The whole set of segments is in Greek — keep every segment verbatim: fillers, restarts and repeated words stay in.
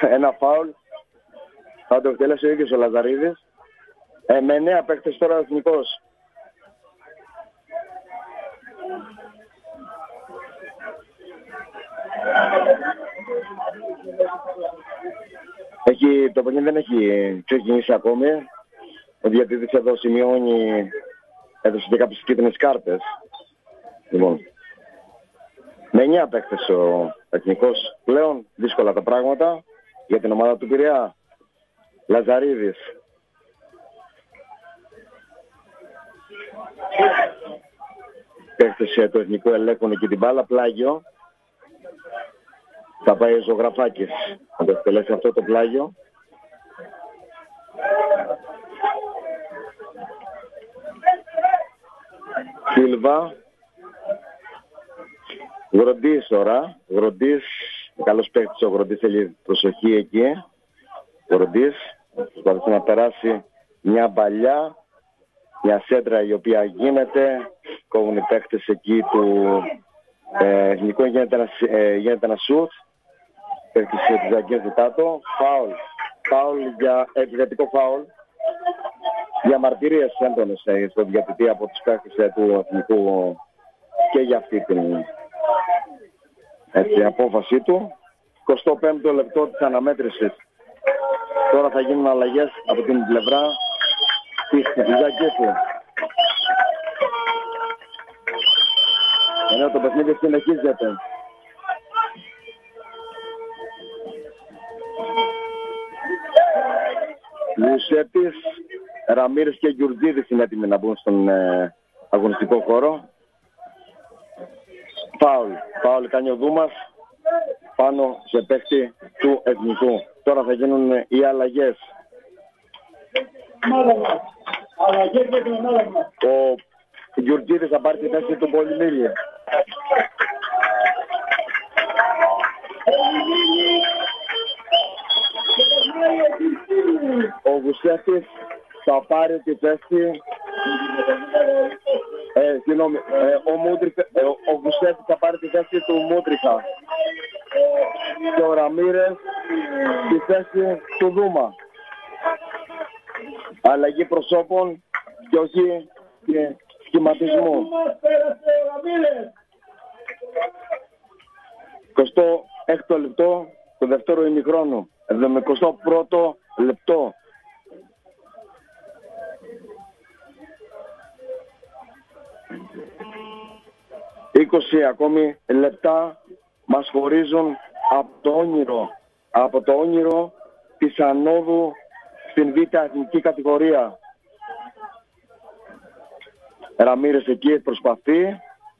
ένα φάουλ. Θα το εκτελέσει ο ίδιος ο Λαζαρίδης. Ε, με νέα παίκτες τώρα ο Εθνικός. Έχει, το παιχνίδι δεν έχει ξεκινήσει ακόμη. Ο διαιτητής εδώ σημειώνει, έδωσε και κάποιες κίτρινες κάρτες. Λοιπόν, με εννιά παίκτες ο Εθνικός πλέον, δύσκολα τα πράγματα για την ομάδα του Πειραιά. Λαζαρίδης. Παίκτες του Εθνικού ελέγχουν εκεί την μπάλα, πλάγιο. Θα πάει ο Ζωγραφάκης να το εκτελέσει αυτό το πλάγιο. Σίλβα. Γροντής τώρα. Γροντής. Καλός παίκτης ο Γροντής, θέλει προσοχή εκεί. Γροντής. Προσπαθήσει να περάσει μια παλιά. Μια σέντρα η οποία γίνεται. Κόβουν οι παίκτες εκεί του ε, Εθνικού. Γίνεται ένα, ε, γίνεται ένα σουτ. Παίκτης της Ζαγκίνης Ζητάτο. Φάουλ. Φάουλ για επιθετικό φάουλ. Διαμαρτυρίες έντονες ε, στο διαιτητή από τους παίκτες ε, του Εθνικού και για αυτή την έτσι, απόφαση του. εικοστό πέμπτο λεπτό της αναμέτρησης. Τώρα θα γίνουν αλλαγές από την πλευρά της Ζαγκίνης. Ενώ το παιχνίδι συνεχίζεται. Λουσέτης, Ραμίρες και Γιουρτζίδης είναι έτοιμοι να μπουν στον ε, αγωνιστικό χώρο. Φάουλ. Φάουλ κάνει ο Δούμας πάνω σε παίκτη του Εθνικού. Τώρα θα γίνουν οι αλλαγές. Αλλαγές για την ομάδα μας. Ο Γιουρτζίδης θα πάρει τη θέση του Πολυμήλη. Ο Γουσέφης θα πάρει τη θέση ε, συγγνώμη, ε, ο, Μούντριχα, ε, ο Γουσέφης θα πάρει τη θέση του Μούντριχα και ο Ραμίρες τη θέση του Δούμα. Αλλαγή προσώπων και όχι και σχηματισμού. εικοστό έκτο λεπτό το δεύτερο ημιχρόνο. εβδομηκοστό πρώτο λεπτό. είκοσι ακόμη λεπτά μας χωρίζουν από το όνειρο. Από το όνειρο της ανόδου στην Β' εθνική κατηγορία. Ραμίρες εκεί προσπαθεί.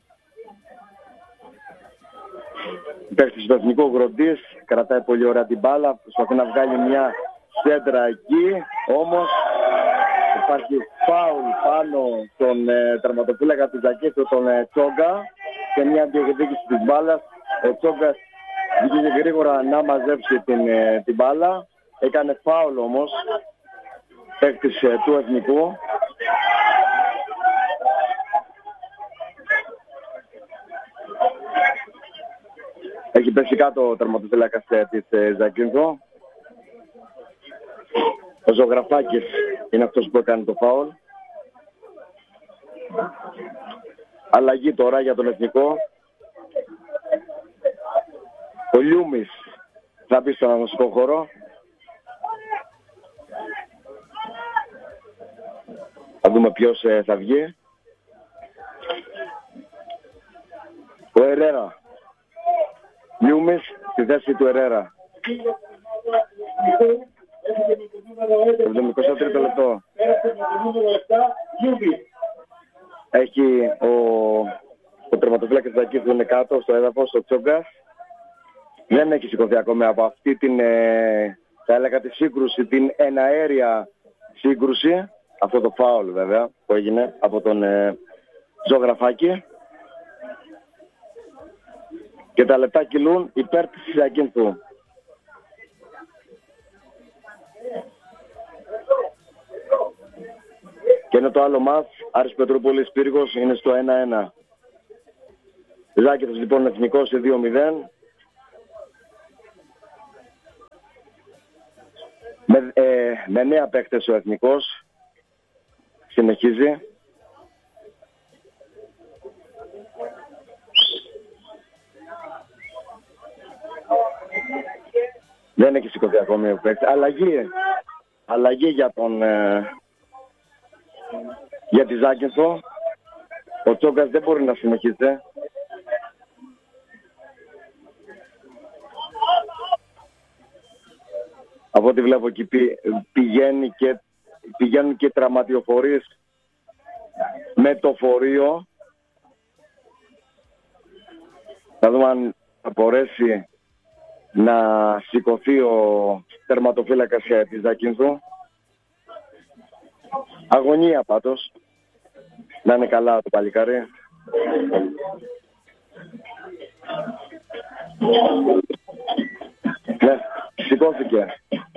Παίκτης του Εθνικού Γροντής, κρατάει πολύ ωραία την μπάλα, προσπαθεί να βγάλει μια σέντρα εκεί, όμως υπάρχει φάουλ πάνω στον ε, τερματοφύλακα του Ζακέτου, τον ε, Τσόγκα, και μια διεκδίκηση της μπάλας. Ο Τσόγκας βγήκε γρήγορα να μαζέψει την, ε, την μπάλα, έκανε φάουλ όμως παίκτης ε, του Εθνικού. Έχει πέσει κάτω ο τερματοφύλακας της ε, Ζακίνθο. Ο Ζωγραφάκης είναι αυτός που έκανε το φάουλ. Αλλαγή τώρα για τον Εθνικό. Ο Λιούμης θα μπει στον αγωνιστικό χώρο. Θα δούμε ποιος ε, θα βγει. Ο Ερέρα. Λιούμης στη θέση του Ερέρα. εβδομηκοστό τρίτο λεπτό. Έχει ο, ο τερματοφύλακας της Ακίθου είναι κάτω στο έδαφος, ο Τσόγκας. Δεν έχει σηκωθεί ακόμα από αυτή την, ε, θα έλεγα, τη σύγκρουση, την εναέρια σύγκρουση. Αυτό το φάουλ βέβαια που έγινε από τον ε, Ζωγραφάκη. Και τα λεπτά κυλούν υπέρ της Ακίνθου. Και είναι το άλλο μάτς, Άρης Πετρούπολης Πύργος, είναι στο ένα ένα. Ζάκηθος λοιπόν Εθνικός σε δύο μηδέν. Με, ε, με νέα παίκτες ο Εθνικός. Συνεχίζει. Δεν έχει σηκωθεί ακόμη ο παίκτης. Αλλαγή. Αλλαγή για τον... Ε, για τη Ζάκυνθο. Ο Τσόγκας δεν μπορεί να συνεχίσει. Από ό,τι βλέπω εκεί πηγαίνει και, πηγαίνουν και τραυματιοφορείς με το φορείο. Θα δούμε αν θα μπορέσει να σηκωθεί ο τερματοφύλακας της Ζάκυνθου. Αγωνία πάντως. Να είναι καλά το παλικάρι. Ναι, σηκώθηκε.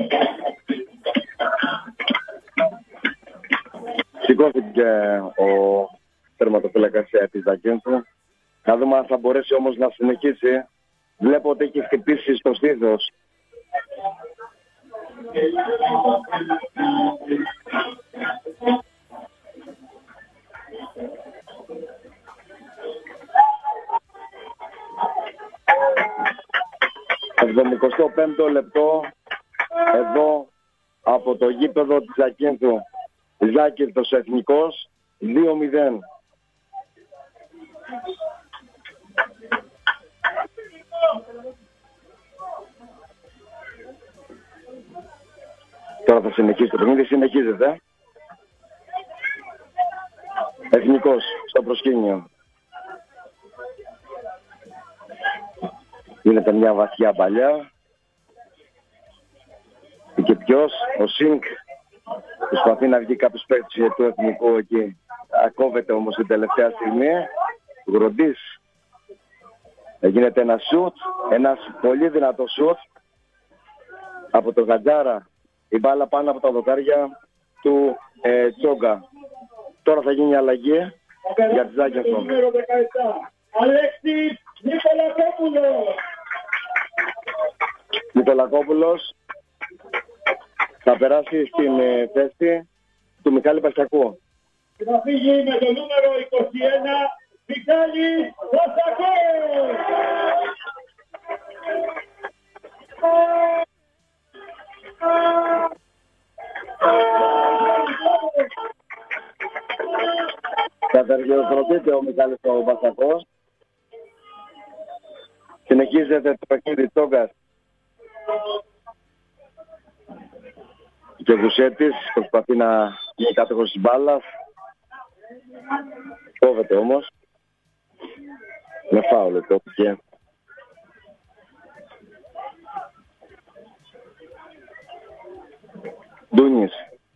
Σηκώθηκε ο τερματοφύλακας της Ζάκυνθου. Να δούμε αν θα μπορέσει όμως να συνεχίσει. Βλέπω ότι έχει χτυπήσει στο στήθος. εβδομηκοστό πέμπτο λεπτό εδώ από το γήπεδο της Ζάκυνθου. Ζάκυνθος Εθνικός δύο μηδέν. Τώρα θα συνεχίσει το παιχνίδι, συνεχίζεται. Εθνικός στο προσκήνιο. Γίνεται μια βαθιά παλιά. Και ποιος, ο Σινκ, προσπαθεί να βγει κάποιος παίκτης του Εθνικού εκεί. Ακόβεται όμως την τελευταία στιγμή. Γροντής. Γίνεται ένα σουτ, ένας πολύ δυνατό σουτ από τον Γατζάρα. Η μπάλα πάνω από τα δοκάρια του ε, Τσόγκα. Τώρα θα γίνει αλλαγή για τη Ζάκυνθο. Αλέξης Νικολακόπουλος. Νικολακόπουλος θα περάσει στην ε, θέση του Μιχάλη Πασιακού. Και θα φύγει με το νούμερο είκοσι ένα Μιχάλης Πασιακός. Καταργιοκροτείται ο Μιχάλης ο Πασιακός. Συνεχίζεται το παιχνίδι Τσόγκας και ο Γουσέτης προσπαθεί να γίνει κάτοχος της μπάλας. Κόβεται όμως. Με φάουλ κόβηκε. Ντούνης.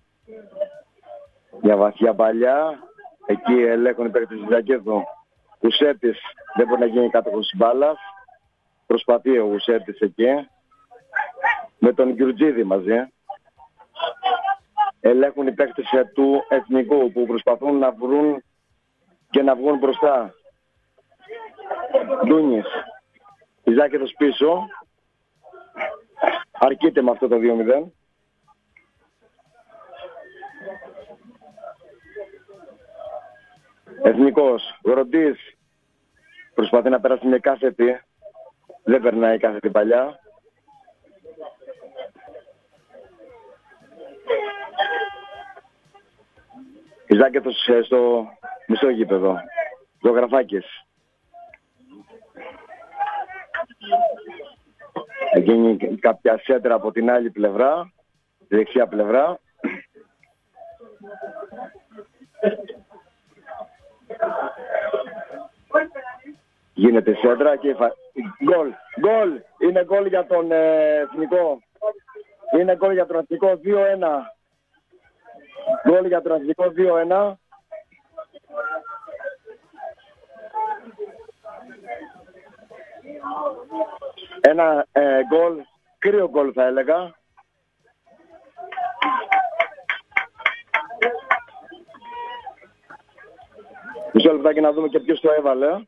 Μια βαθιά παλιά. Εκεί ελέγχουν οι παίκτες της Ζάκυνθου. Γουσέτης δεν μπορεί να γίνει κάτοχος της μπάλας. Προσπαθεί ο Γουσέτης εκεί. Με τον Γκιουρτζίδη μαζί. Ελέγχουν οι παίκτες του Εθνικού που προσπαθούν να βρουν και να βγουν μπροστά. Ντούνης. Η Ζάκυνθος πίσω. Αρκείται με αυτό το δύο μηδέν. Εθνικός. Γροντής. Προσπαθεί να περάσει μια κάθετη. Δεν περνάει η κάθετη παλιά. Η Ζάκυνθος στο μισό γήπεδο. Ζωγραφάκης. Γίνει κάποια σέντρα από την άλλη πλευρά. Τη δεξιά πλευρά. Γίνεται σέντρα και φα... γκολ. Γκολ. Είναι γκολ για τον ε, Εθνικό. Είναι γκολ για τον Εθνικό δύο ένα. Γκολ για τον Εθνικό δύο ένα. Ένα ε, γκολ, κρύο γκολ θα έλεγα. Μισό λεπτάκι να δούμε και ποιος το έβαλε.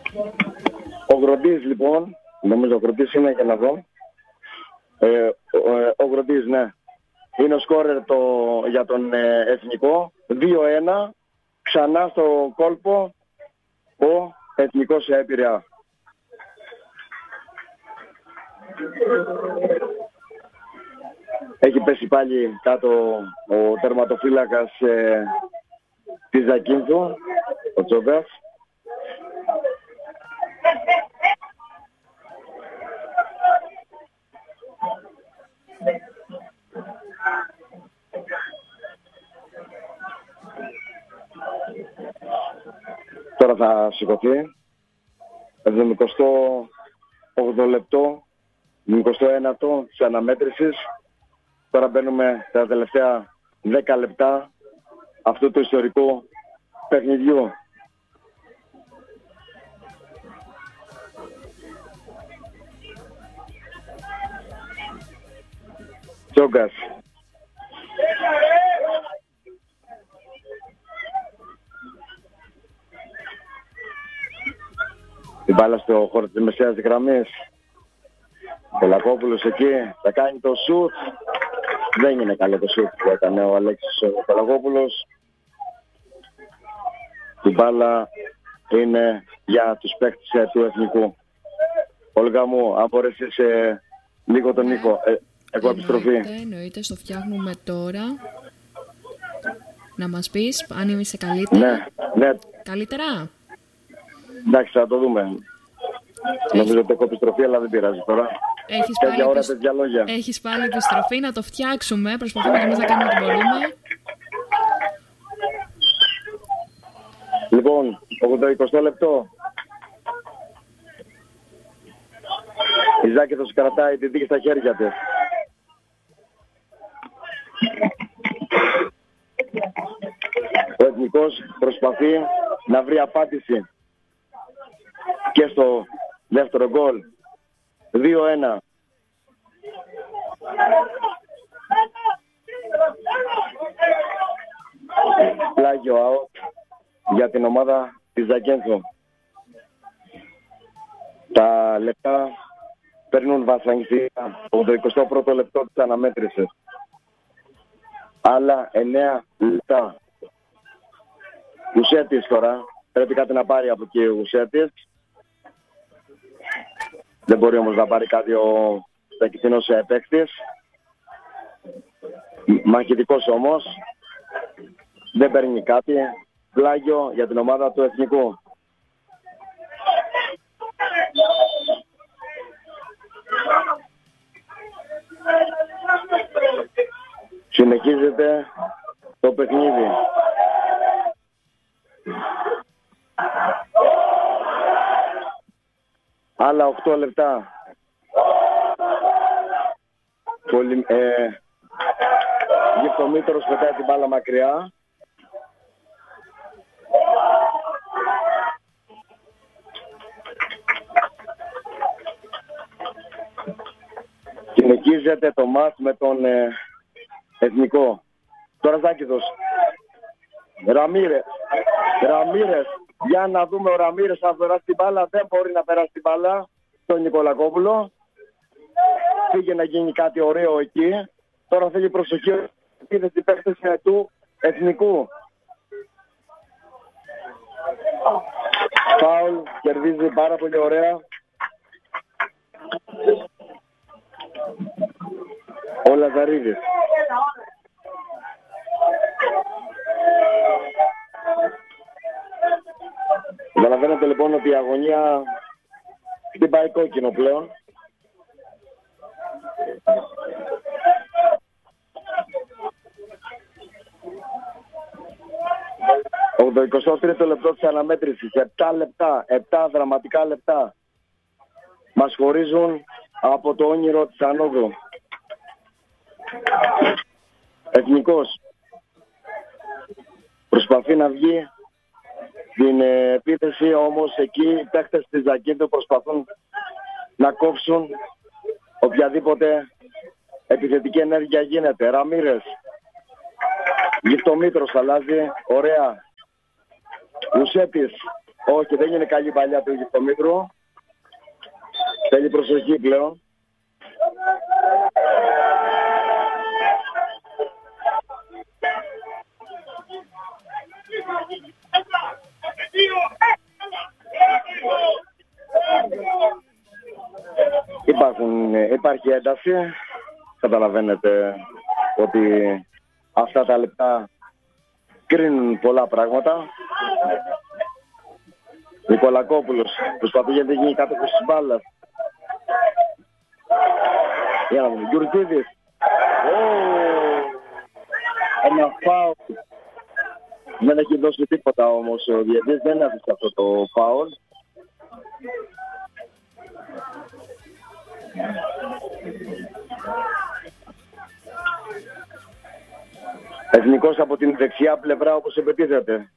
Ο Γροντής λοιπόν, νομίζω ο Γροντής είναι, για να δω. Ε, ο, ο Γροντής, ναι. Είναι ο σκόρερ το, για τον ε, Εθνικό. δύο ένα. Ξανά στο κόλπο ο Εθνικός Πειραιά. Έχει πέσει πάλι κάτω ο τερματοφύλακας ε, της Ζακίνθου, ο Τσόγκας. Τώρα θα σηκωθεί. εβδομηκοστό όγδοο λεπτό, εβδομηκοστό ένατο της αναμέτρησης. Τώρα μπαίνουμε τα τελευταία δέκα λεπτά αυτού του ιστορικού παιχνιδιού. Τσόγκας. Την μπάλα στο χώρο της μεσαίας γραμμής. Ο Λακόπουλος εκεί θα κάνει το σουτ. Δεν είναι καλό το σουτ που έκανε ο Αλέξης ο Παλαγόπουλος. Η μπάλα είναι για τους παίκτες του Εθνικού. Όλγα μου, αν μπορέσεις ε, λίγο τον Νίκο. Ε, εγώ επιστροφή. Εννοείται, εννοείται, στο φτιάχνουμε τώρα. Να μας πεις αν είμαι σε καλύτερα. Ναι, ναι. Καλύτερα. Εντάξει, θα το δούμε. Έχει... Νομίζω ότι έχω επιστροφή, αλλά δεν πειράζει τώρα. Έχεις τέτοια πάλι, ώρα, επισ... τέτοια λόγια. Έχεις πάλι επιστροφή, να το φτιάξουμε. Προσπαθούμε και εμείς να κάνουμε ό,τι μπορούμε. Λοιπόν, ογδοηκοστό λεπτό. Η Ζάκηθος κρατάει την τύχη στα χέρια της. Ο Εθνικός προσπαθεί να βρει απάντηση και στο δεύτερο γκολ. δύο ένα. Πλάγιο out για την ομάδα της Ζακένθου. Τα λεπτά παίρνουν βασανιστή από το εικοστό πρώτο λεπτό της αναμέτρησης. Άλλα εννέα λεπτά. Ουσέτης τώρα. Πρέπει κάτι να πάρει από εκεί ο Ουσέτης. Δεν μπορεί όμως να πάρει κάτι ο Στακηθινός παίκτης. Μαχητικός όμως. Δεν παίρνει κάτι. Πλάγιο για την ομάδα του Εθνικού. Συνεχίζεται το παιχνίδι. Άλλα οκτώ λεπτά. Πολυ... Ε... Γυφτομήτρος πετάει την μπάλα μακριά. Συνεχίζεται το μάτς με τον ε, Εθνικό. Τώρα Ζάκηθος. Ραμίρες. Ραμίρες. Για να δούμε ο Ραμίρες θα περάσει την μπάλα. Δεν μπορεί να περάσει την μπάλα στον Νικολακόπουλο. Πήγε να γίνει κάτι ωραίο εκεί. Τώρα θέλει προσοχή στην παίκτες του Εθνικού. Φάουλ. Κερδίζει πάρα πολύ ωραία. Ο Λαζαρίδης. Καταλαβαίνετε λοιπόν ότι η αγωνία χτυπάει κόκκινο πλέον. Το εικοστό τρίτο λεπτό της αναμέτρησης. επτά λεπτά, επτά δραματικά λεπτά μας χωρίζουν από το όνειρο της ανόδου. Εθνικός προσπαθεί να βγει την επίθεση, όμως εκεί οι παίκτες της Ζακίνθου προσπαθούν να κόψουν οποιαδήποτε επιθετική ενέργεια γίνεται. Ραμίρες. Γυφτομήτρος αλλάζει. Ωραία. Ουσέτης. Όχι, δεν είναι καλή παλιά του Γεφτομήτρου. Θέλει προσοχή πλέον. Υπάρχουν, υπάρχει ένταση. Καταλαβαίνετε ότι αυτά τα λεπτά κρίνουν πολλά πράγματα. Νικολακόπουλος προσπαθεί γιατί γίνει κάτοχος της μπάλας. Για να δούμε, Γιουρτίδης. Ένα φάουλ. Δεν έχει δώσει τίποτα όμως ο διαιτητής, δεν άφησε αυτό το φάουλ. Εθνικός από την δεξιά πλευρά όπως επιτίθεται.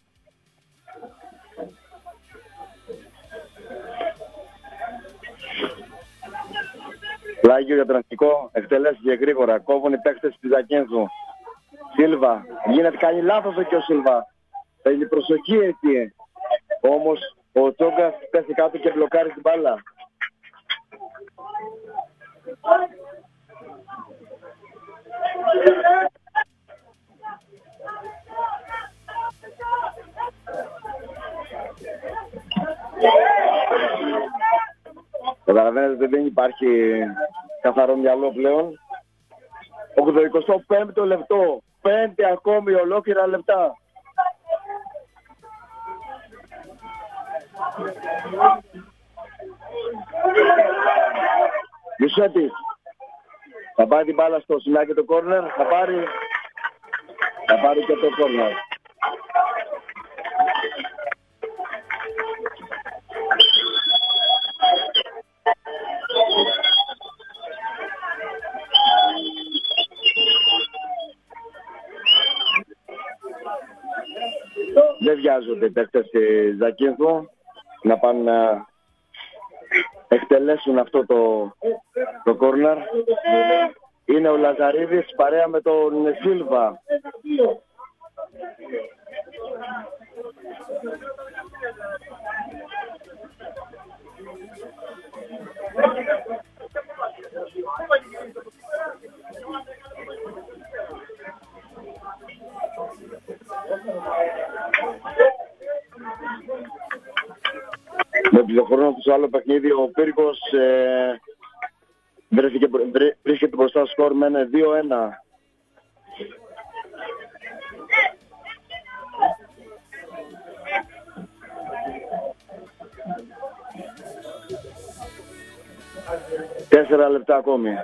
Πλάγιο για τον Εθνικό, εκτελέστηκε γρήγορα, κόβουν οι παίκτες της Ζακίνθου. Σίλβα, γίνεται, κάνει λάθος εκεί ο Σίλβα. Θέλει προσοχή εκεί. Όμως ο Τσόγκας πέφτει κάτω και μπλοκάρει την μπάλα. Καταλαβαίνετε ότι δεν υπάρχει καθαρό μυαλό πλέον. ογδοηκοστό πέμπτο λεπτό. Πέντε ακόμη ολόκληρα λεπτά. Μισέτης. Θα πάρει την μπάλα στο Σινάκι το κόρνερ. Θα πάρει. Θα πάρει και το κόρνερ. Δεν βιάζονται οι παίκτες στη Ζακίνθου να πάνε να εκτελέσουν αυτό το, το κόρνερ. Είναι ο Λαζαρίδης παρέα με τον Σίλβα. Με πληροφορούν από το άλλο παιχνίδι, ο Πύργος ε, βρίσκεται, βρίσκεται μπροστά στο σκορ με ένα δύο ένα. Τέσσερα λεπτά ακόμη.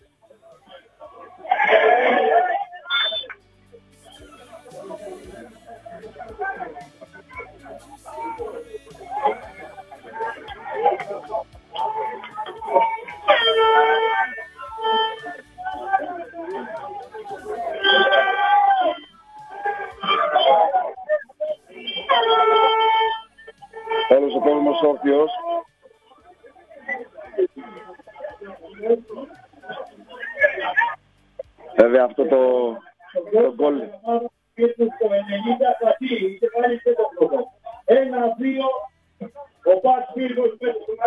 Όλος ο κόσμος όρθιος. Βέβαια αυτό το το γκολ ένα δύο ο Πας Πύργος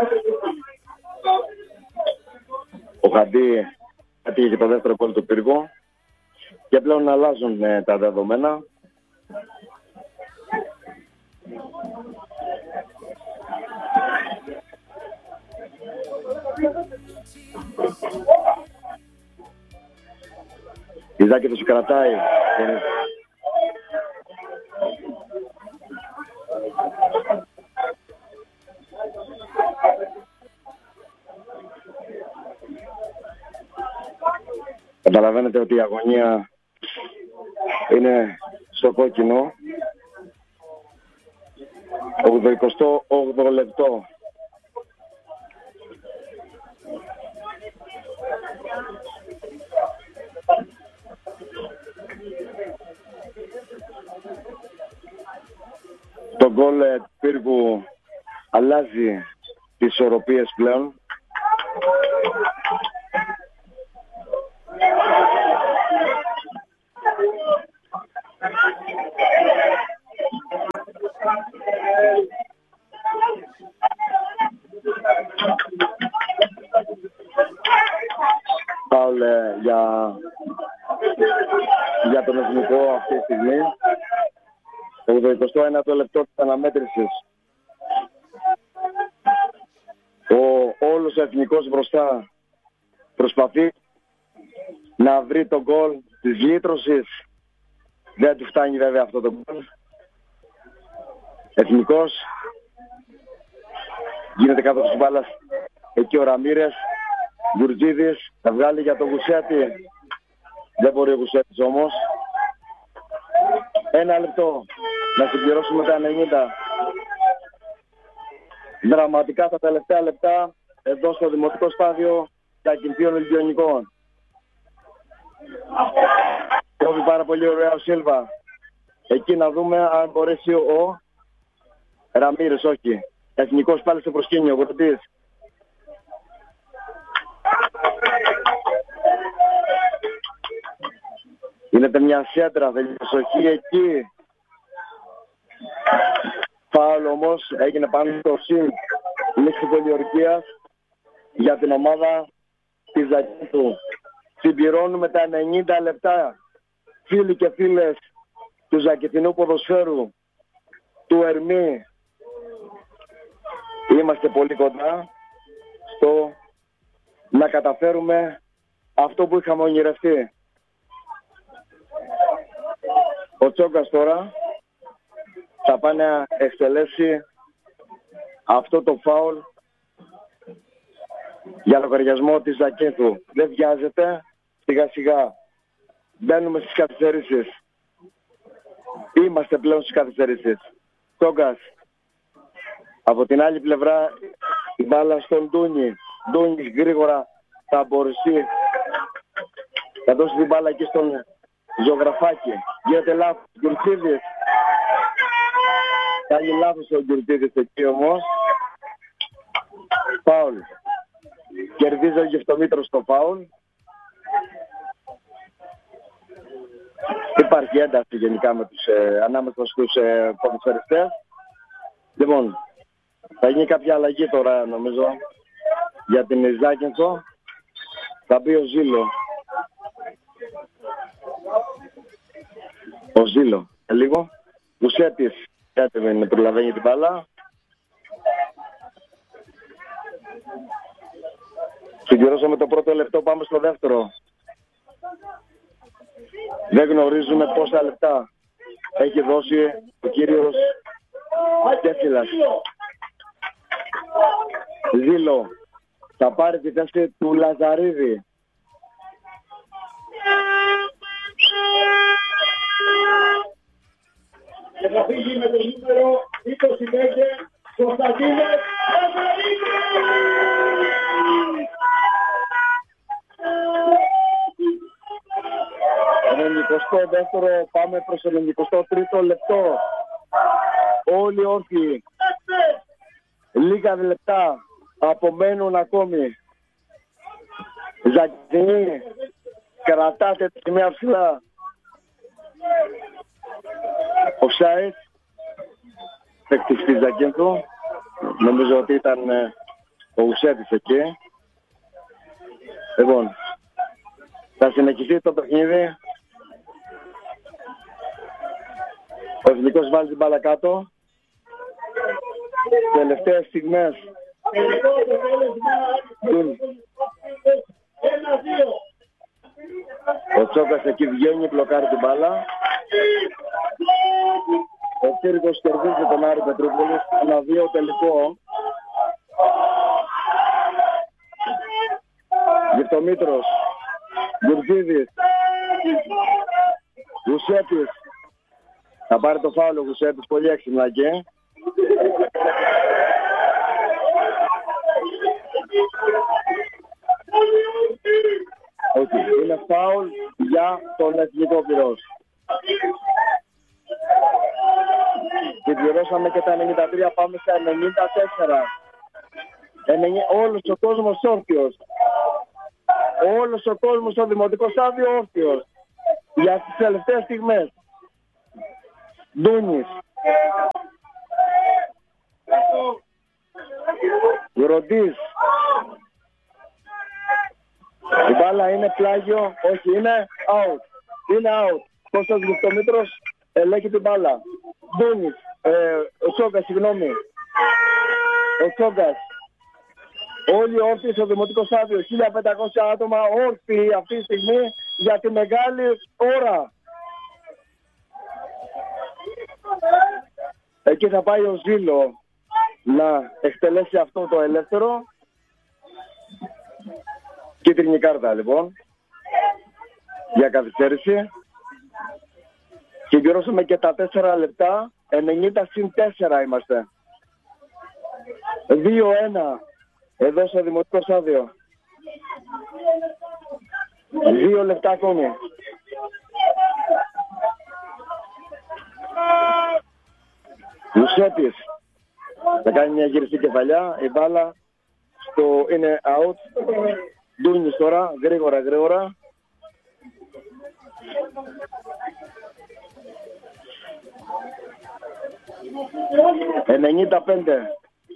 ο Χαντί έτυχε και το δεύτερο γκολ του Πύργου και πλέον αλλάζουν ε, τα δεδομένα. Η Ζάκη τους κρατάει. Καταλαβαίνετε ότι η αγωνία είναι στο κόκκινο. ογδοηκοστό όγδοο λεπτό. Το γκολ του Πύργου αλλάζει τις ισορροπίες πλέον. στον εθνικό αυτή τη στιγμή. Το εικοστό ένατο λεπτό της αναμέτρησης. Ο όλος ο εθνικός μπροστά προσπαθεί να βρει τον γκολ της λύτρωσης. Δεν του φτάνει βέβαια αυτό το γκολ. Εθνικός. Γίνεται κάτω της μπάλας εκεί ο Ραμίρες. Γκουρτζίδης θα βγάλει για τον Γουσέτη. Δεν μπορεί ο Γουσέτης όμως. Ένα λεπτό να συμπληρώσουμε τα ενενήντα. Δραματικά τα τελευταία λεπτά εδώ στο δημοτικό στάδιο τα Ακινθίων Λυκειονικών. Κόβει πάρα πολύ ωραία ο Σίλβα. Εκεί να δούμε αν μπορέσει ο Ραμίρες, όχι. Εθνικός πάλι στο προσκήνιο, ο Γουρτής. Γίνεται μια σέντρα, δεν είναι προσοχή εκεί. Φάουλ όμως έγινε πάνω στο συν λήξη πολιορκίας για την ομάδα της Ζακίνθου. Συμπληρώνουμε τα ενενήντα λεπτά. Φίλοι και φίλες του Ζακηθινού ποδοσφαίρου, του Ερμή, είμαστε πολύ κοντά στο να καταφέρουμε αυτό που είχαμε ονειρευτεί. Ο Τσόκας τώρα θα πάει να εκτελέσει αυτό το φάουλ για λογαριασμό της Ζακίνθου. Δεν βιάζεται, σιγά σιγά μπαίνουμε στις καθυστερήσεις. Είμαστε πλέον στις καθυστερήσεις. Τσόκας. Από την άλλη πλευρά η μπάλα στον Ντούνι. Ντούνις γρήγορα θα μπορέσει να δώσει την μπάλα εκεί στον Ζωγραφάκη. Γίνεται λάθος. Γκουρτίδης. Κάνει λάθος ο Γκουρτίδης εκεί όμως. Φάουλ. Κερδίζει ο Γευτομήτρος στο φάουλ. Υπάρχει ένταση γενικά με τους, ε, ανάμεσα στους ε, ποδοσφαιριστές. Λοιπόν, θα γίνει κάποια αλλαγή τώρα νομίζω για την Ζάκυνθο. Θα μπει ο Ζήλο. Ο Ζήλο. Ε, λίγο. Γουσέτης. Έτοιμη να προλαβαίνει την μπάλα. Συμπληρώσαμε το πρώτο λεπτό, πάμε στο δεύτερο. Δεν γνωρίζουμε πόσα λεπτά έχει δώσει ο κύριος Κέφυλας. Ζήλο θα πάρει τη θέση του Λαζαρίδη. Και θα φύγει με το νούμερο είκοσι πέντε Κωνσταντίνος Λαζαρίδη. ενενηκοστό δεύτερο, πάμε προς το ενενηκοστό τρίτο λεπτό. Όλοι όρθιοι. Λίγα λεπτά απομένουν ακόμη. Ζακινή, κρατάτε τη σημαία ψηλά. Offside. Παίκτης της Ζακίνθου. Νομίζω ότι ήταν ε, ο Ουσέτης εκεί. Λοιπόν, θα συνεχιστεί το παιχνίδι. Ο εθνικός βάζει την μπάλα κάτω. Τελευταίες στιγμές. Ο Τσόκας εκεί βγαίνει, μπλοκάρει την μπάλα. Ο Κύρκος κερδίζει τον Άρη Πετρούπολης. Ένα δύο τελικό. Γευτομήτρος. Γκουρτζίδης. Γουσέτης. Θα πάρει το φάουλο ο Γουσέτης, πολύ έξυπνα εκεί. Όχι, okay. Είναι φάουλ για τον εθνικό πυρός. Συμπληρώσαμε και τα ενενήντα τρία, πάμε στα ενενήντα τέσσερα. Όλος ο κόσμος όρθιος. Όλος ο κόσμος στο δημοτικό στάδιο όρθιος. Για τις τελευταίες στιγμές. Ντούνις. Γροντής. Η μπάλα είναι πλάγιο, όχι, είναι out. Είναι out. Κώστας Γουστομήτρος ελέγχει την μπάλα. Ντούνης, ε, ο Τσόγκας, συγγνώμη. Ο Τσόγκας. Όλοι όρθιοι στο δημοτικό στάδιο. χίλια πεντακόσια άτομα όρθιοι αυτή τη στιγμή για τη μεγάλη ώρα. Εκεί θα πάει ο Ζήλο να εκτελέσει αυτό το ελεύθερο. Κίτρινη κάρτα λοιπόν για καθυστέρηση. Και γυρώσαμε και τα τέσσερα λεπτά. ενενήντα συν τέσσερα είμαστε. δύο ένα εδώ στο δημοτικό στάδιο. Δύο λεπτά ακόμη. Λουσέτης θα κάνει μια γυριστή κεφαλιά. Η μπάλα στο είναι out. Ντούνης τώρα, γρήγορα γρήγορα. ενενήντα πέντε.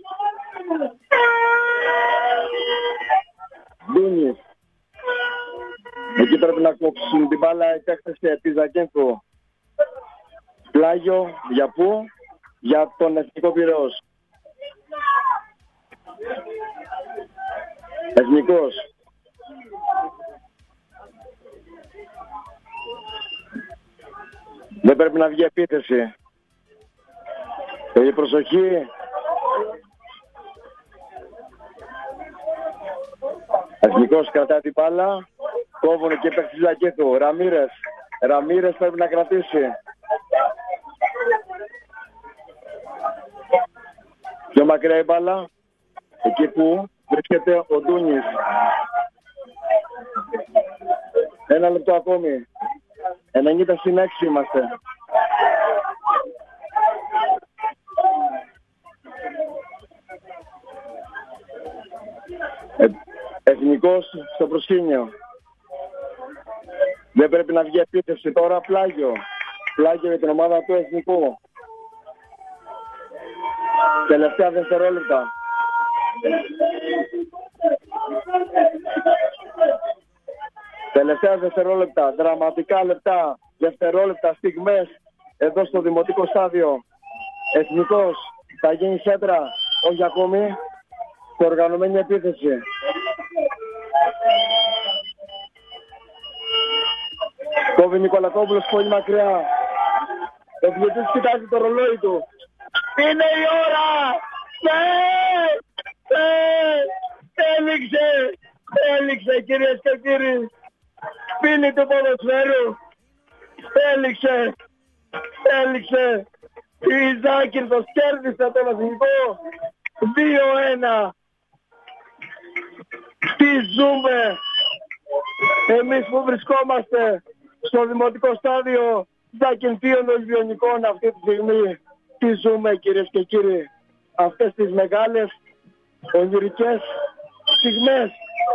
Ντούνης. Εκεί πρέπει να κόψουν την μπάλα η παίκτες της Ζακένθου. Πλάγιο για πού? Για τον Εθνικό Πειραιώς. Εθνικός. Δεν πρέπει να βγει επίθεση. Η προσοχή. Εθνικός κρατάει την μπάλα. Κόβουν και παίκτης Ζακένθου. Ραμίρες. Ραμίρες πρέπει να κρατήσει. Πιο μακριά η μπάλα. Εκεί που βρίσκεται ο Ντούνης. Ένα λεπτό ακόμη. ενενήντα συν έξι είμαστε. Ε, εθνικός στο προσκήνιο. Δεν πρέπει να βγει επίθεση τώρα. Πλάγιο. Πλάγιο για την ομάδα του Εθνικού. Τελευταία δευτερόλεπτα. Τελευταία δευτερόλεπτα. Δραματικά λεπτά. Δευτερόλεπτα. Στιγμές. Εδώ στο δημοτικό στάδιο. Εθνικός. Θα γίνει σέντρα. Όχι ακόμη. Σε οργανωμένη επίθεση. Κόβει Νικολακόπουλος πολύ μακριά. Ο διαιτητής κοιτάζει το ρολόι του. Είναι η ώρα! Ναι! Ναι! Έληξε! Έληξε κυρίες και κύριοι! Πίνει του ποδοσφαίρου! Έληξε! Έληξε! Η Ζάκυνθος κέρδισε τον Εθνικό! δύο ένα! Τι ζούμε! Εμείς που βρισκόμαστε στο δημοτικό στάδιο Ζακυνθίων Ολυμπιονικών αυτή τη στιγμή. Τι ζούμε κυρίες και κύριοι, αυτές τις μεγάλες ονειρικές στιγμές.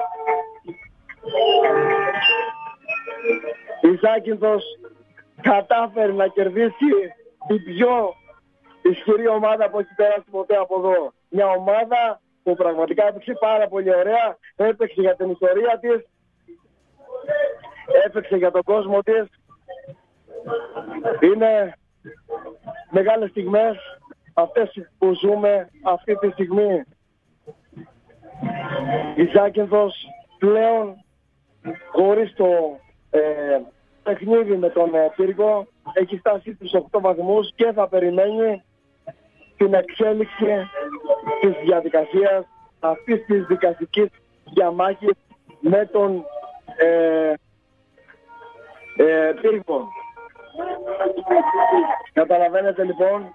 Η Ζάκυνθος κατάφερε να κερδίσει την πιο ισχυρή ομάδα που έχει περάσει ποτέ από εδώ. Μια ομάδα που πραγματικά έπαιξε πάρα πολύ ωραία, έπαιξε για την ιστορία της, έπαιξε για τον κόσμο της. Είναι μεγάλες στιγμές αυτές που ζούμε αυτή τη στιγμή. Η Ζάκυνθος πλέον χωρίς το ε, παιχνίδι με τον ε, Πύργο έχει φτάσει στους οκτώ βαθμούς και θα περιμένει την εξέλιξη της διαδικασίας αυτής της δικαστικής διαμάχης με τον ε, ε, Πύργο. Καταλαβαίνετε λοιπόν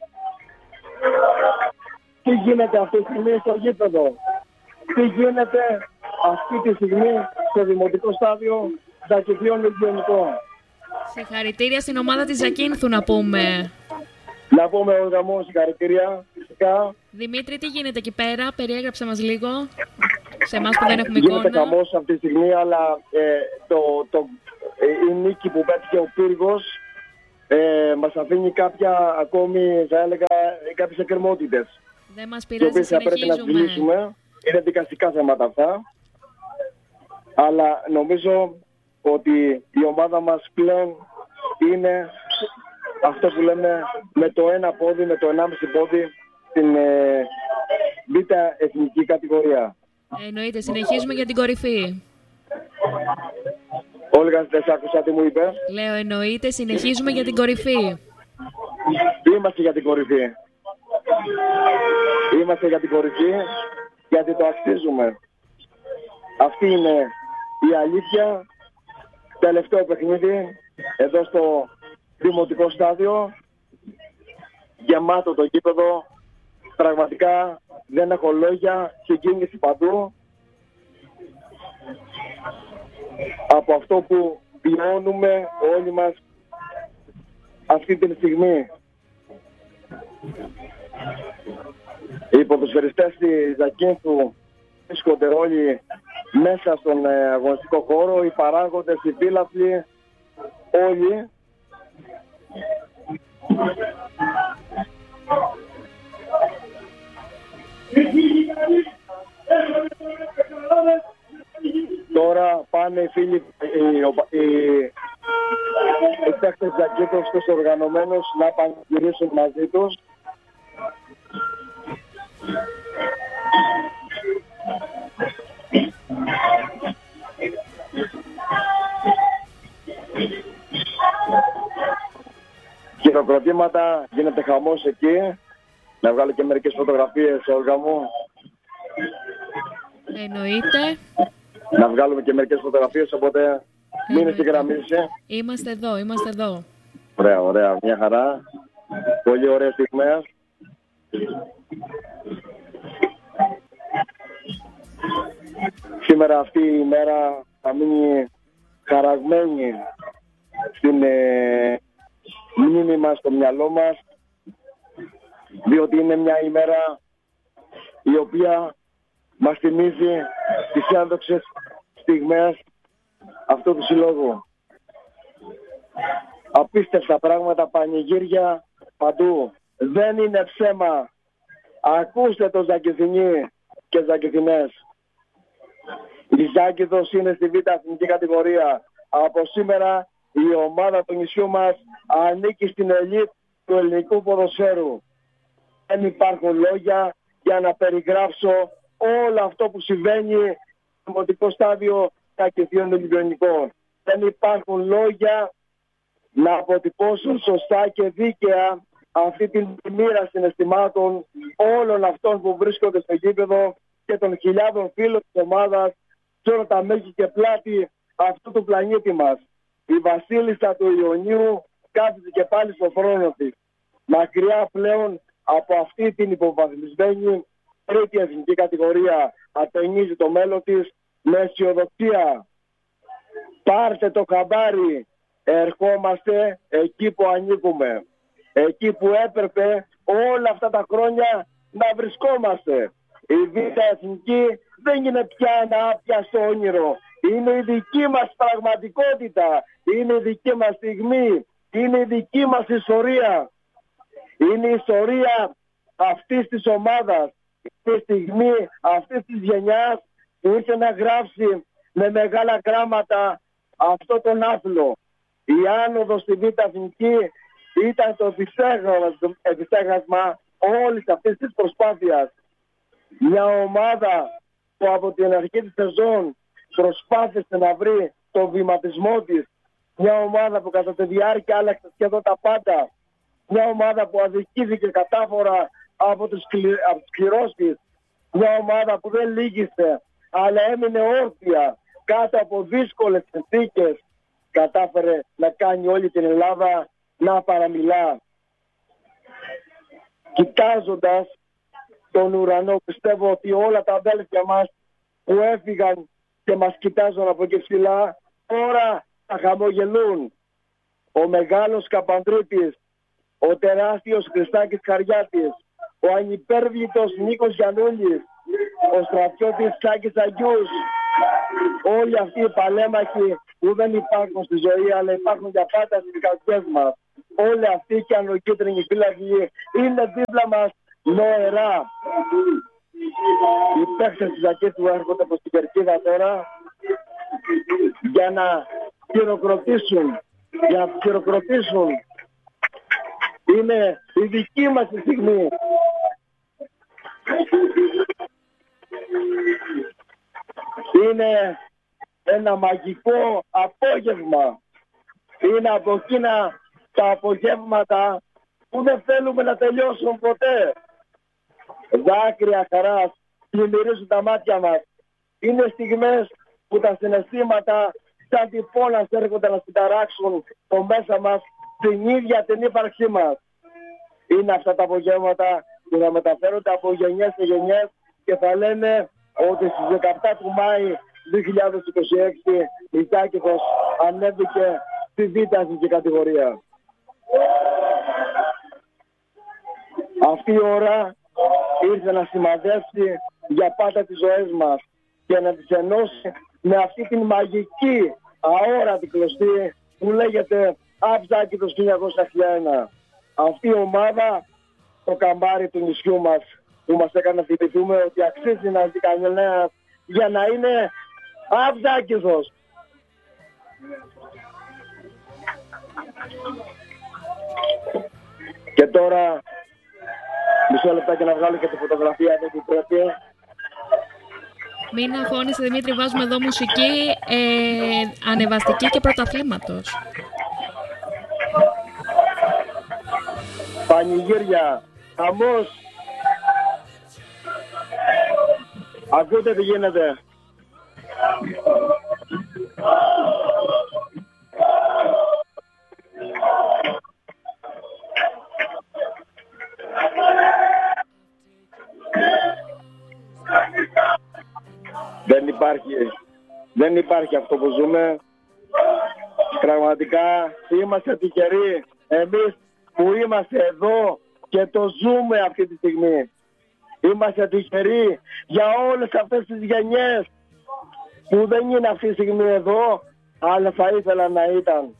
τι γίνεται αυτή τη στιγμή στο γήπεδο. Τι γίνεται αυτή τη στιγμή στο δημοτικό στάδιο Ζακυνθίων Ολυμπιονικών. Συγχαρητήρια στην ομάδα της Ζακύνθου να πούμε. Να πούμε ο γαμός συγχαρητήρια φυσικά. Δημήτρη, τι γίνεται εκεί πέρα, περιέγραψε μας λίγο. Σε εμάς που δεν έχουμε εικόνα. Γίνεται χαμός αυτή τη στιγμή, αλλά ε, το, το, ε, η νίκη που πέτυχε ο Πύργος ε, μας αφήνει κάποια ακόμη, θα έλεγα, κάποιες εκκρεμότητες. Δεν μας πειράζει, θα πρέπει να συζητήσουμε. Είναι δικαστικά θέματα αυτά. Αλλά νομίζω ότι η ομάδα μας πλέον είναι αυτό που λέμε με το ένα πόδι, με το ενάμιση πόδι στην ε, β' εθνική κατηγορία. Εννοείται, συνεχίζουμε για την κορυφή. Όλγα, δεν σ' άκουσα τι μου είπε. Λέω, εννοείται, συνεχίζουμε για την κορυφή. Είμαστε για την κορυφή. Είμαστε για την κορυφή γιατί το αξίζουμε. Αυτή είναι η αλήθεια. Τελευταίο παιχνίδι εδώ στο δημοτικό στάδιο. Γεμάτο το γήπεδο. Πραγματικά δεν έχω λόγια. Συγκίνηση παντού. Από αυτό που βιώνουμε όλοι μας αυτή τη στιγμή. Οι ποδοσφαιριστές της Ζακίνθου βρίσκονται όλοι μέσα στον αγωνιστικό χώρο, οι παράγοντες, οι φύλαθλοι, όλοι. Τώρα πάνε οι φίλοι, οι, οι, οι παίκτες Ζακίνθου στους οργανωμένους να πανηγυρίσουν μαζί τους. Χειροκροτήματα, γίνεται χαμός εκεί. Να βγάλω και μερικές φωτογραφίες, Όλγα μου. Εννοείται. Να βγάλουμε και μερικές φωτογραφίες, οπότε μείνε στη γραμμή. Είμαστε εδώ, είμαστε εδώ. Ωραία, ωραία, μια χαρά. Πολύ ωραία στιγμές. Σήμερα αυτή η μέρα θα μείνει χαραγμένη στην ε, μνήμη μας, στο μυαλό μας, διότι είναι μια ημέρα η οποία μας θυμίζει τις ένδοξες στιγμές αυτού του συλλόγου. Απίστευτα πράγματα, πανηγύρια παντού. Δεν είναι ψέμα. Ακούστε το Ζακηθινοί και Ζακηθινές. Η Ζάκηθος είναι στη β' εθνική κατηγορία. Από σήμερα η ομάδα του νησιού μας ανήκει στην ελίτ του ελληνικού ποδοσφαίρου. Δεν υπάρχουν λόγια για να περιγράψω όλο αυτό που συμβαίνει στο δημοτικό στάδιο Ζακηθίων Ολυμπιονικών. Δεν υπάρχουν λόγια να αποτυπώσουν σωστά και δίκαια αυτή την μοίρα συναισθημάτων όλων αυτών που βρίσκονται στο γήπεδο και των χιλιάδων φίλων της ομάδας σε όλα τα μέγη και πλάτη αυτού του πλανήτη μας. Η βασίλισσα του Ιωνίου κάθεται και πάλι στο θρόνο της. Μακριά πλέον από αυτή την υποβαθμισμένη τρίτη εθνική κατηγορία, ατενίζει το μέλλον της με αισιοδοξία. Πάρτε το χαμπάρι. Ερχόμαστε εκεί που ανήκουμε. Εκεί που έπρεπε όλα αυτά τα χρόνια να βρισκόμαστε. Η β' εθνική δεν είναι πια ένα άπιαστο όνειρο. Είναι η δική μας πραγματικότητα. Είναι η δική μας στιγμή. Είναι η δική μας ιστορία. Είναι η ιστορία αυτής της ομάδας. Τη στιγμή αυτής της γενιάς που ήρθε να γράψει με μεγάλα γράμματα αυτό τον άθλο. Η άνοδος στη β' εθνική ήταν το επιστέγασμα όλης αυτής της προσπάθειας. Μια ομάδα που από την αρχή της σεζόν προσπάθησε να βρει το βηματισμό της. Μια ομάδα που κατά τη διάρκεια άλλαξε σχεδόν τα πάντα. Μια ομάδα που αδικήθηκε κατάφορα από τους κληρώσεις. Μια ομάδα που δεν λύγησε αλλά έμεινε όρθια κάτω από δύσκολες συνθήκες. Κατάφερε να κάνει όλη την Ελλάδα να παραμιλά. Κοιτάζοντας τον ουρανό, πιστεύω ότι όλα τα αδέλφια μας που έφυγαν και μας κοιτάζουν από εκεί ψηλά, τώρα θα χαμογελούν. Ο μεγάλος Καπανδρίτης, ο τεράστιος Χριστάκης Χαριάτης, ο ανυπέρβλητος Νίκος Γιαννούλης, ο στρατιώτης Τσάκης Αγιούς, όλοι αυτοί οι παλέμαχοι που δεν υπάρχουν στη ζωή αλλά υπάρχουν για πάντα στις καρδιές μας. Όλοι αυτοί και ανοκίτρινοι φύλακοι είναι δίπλα μας νοερά. Οι παίκτες της Ζακίνθου έρχονται προς την κερκίδα τώρα για να χειροκροτήσουν για να τους χειροκροτήσουν. Είναι η δική μας η στιγμή. Είναι ένα μαγικό απόγευμα. Είναι από εκείνα τα απογεύματα που δεν θέλουμε να τελειώσουν ποτέ. Δάκρυα χαράς πλημμυρίζουν τα μάτια μας. Είναι στιγμές που τα συναισθήματα σαν τυφώνας έρχονται να συνταράξουν το μέσα μας την ίδια την ύπαρξή μας. Είναι αυτά τα απογεύματα που θα μεταφέρονται από γενιές σε γενιές και θα λένε ότι στις δεκαεπτά του Μάη δύο χιλιάδες είκοσι έξι η Ζάκηθος ανέβηκε στη β' εθνική κατηγορία. Αυτή η ώρα ήρθε να σημαδεύσει για πάντα τις ζωές μας και να τις ενώσει με αυτή την μαγική αόρατη κλωστή που λέγεται Αψάκηθος χίλια εννιακόσια εξήντα ένα. Αυτή η ομάδα, το καμπάρι του νησιού μας, που μας έκανε να θυμηθούμε ότι αξίζει να ζει κανένας για να είναι Αψάκηθος. Και τώρα μισό λεπτά και να βγάλω και τη φωτογραφία εδώ που πρέπει. Μην αγχώνεσαι Δημήτρη, βάζουμε εδώ μουσική ε, ανεβαστική και πρωταθλήματος. Πανηγύρια, χαμός. Ακούτε τι γίνεται. Δεν υπάρχει, δεν υπάρχει αυτό που ζούμε. Πραγματικά είμαστε τυχεροί εμείς που είμαστε εδώ και το ζούμε αυτή τη στιγμή. Είμαστε τυχεροί για όλες αυτές τις γενιές που δεν είναι αυτή τη στιγμή εδώ, αλλά θα ήθελα να ήταν.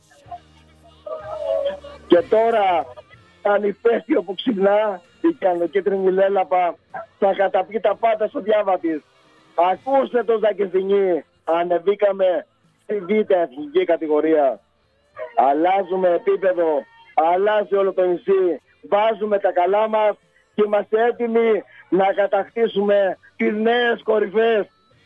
Και τώρα, αν ηφαίστειο που ξυπνά, η κιανοκίτρινη λέλαπα θα καταπιεί τα πάντα στο διάβα της. Ακούστε το Ζακηθινή, ανεβήκαμε στη β' εθνική κατηγορία. Αλλάζουμε επίπεδο, αλλάζει όλο το νησί, βάζουμε τα καλά μας και είμαστε έτοιμοι να κατακτήσουμε τις νέες κορυφές.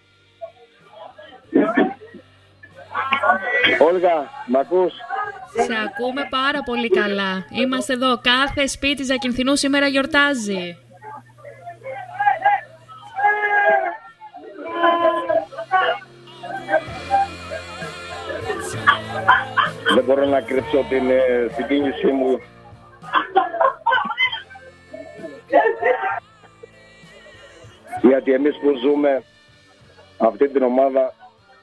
Όλγα, μ' ακούς? Σε ακούμε πάρα πολύ καλά. Είμαστε εδώ, κάθε σπίτι Ζακυνθινού σήμερα γιορτάζει. Δεν μπορώ να κρύψω την συγκίνησή μου. Γιατί εμείς που ζούμε αυτή την ομάδα,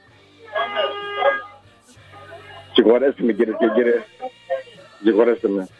συγχωρέστε με κύριε και κύριε, συγχωρέστε με.